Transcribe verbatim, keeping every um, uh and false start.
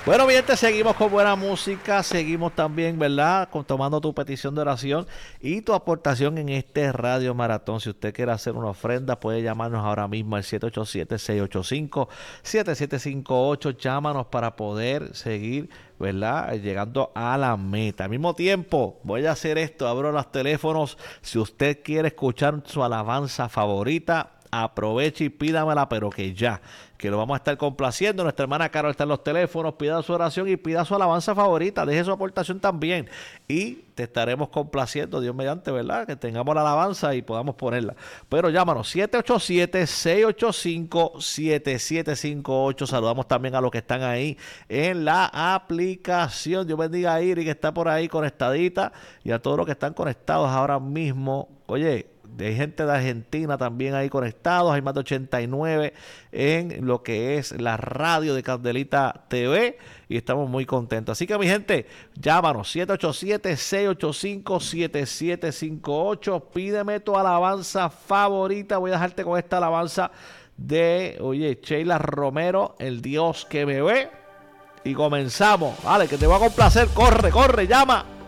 Bueno, mi gente, seguimos con buena música, seguimos también, ¿verdad? Con, tomando tu petición de oración y tu aportación en este Radio Maratón. Si usted quiere hacer una ofrenda, puede llamarnos ahora mismo al siete ocho siete, seis ocho cinco, siete siete cinco ocho. Llámanos para poder seguir, ¿verdad? Llegando a la meta. Al mismo tiempo, voy a hacer esto, abro los teléfonos. Si usted quiere escuchar su alabanza favorita, aproveche y pídamela, pero que ya, que lo vamos a estar complaciendo. Nuestra hermana Carol está en los teléfonos, pida su oración y pida su alabanza favorita, deje su aportación también y te estaremos complaciendo, Dios mediante, ¿verdad? Que tengamos la alabanza y podamos ponerla. Pero llámanos siete ocho siete, seis ocho cinco, siete siete cinco ocho. Saludamos también a los que están ahí en la aplicación. Dios bendiga a Iri, que está por ahí conectadita, y a todos los que están conectados ahora mismo. Oye, hay gente de Argentina también ahí conectados, hay más de ochenta y nueve en lo que es la radio de Candelita T V y estamos muy contentos. Así que mi gente, llámanos siete ocho siete, seis ocho cinco, siete siete cinco ocho, pídeme tu alabanza favorita. Voy a dejarte con esta alabanza de, oye, Sheila Romero, El Dios que me ve, y comenzamos. Vale, que te va a complacer, corre, corre, llama.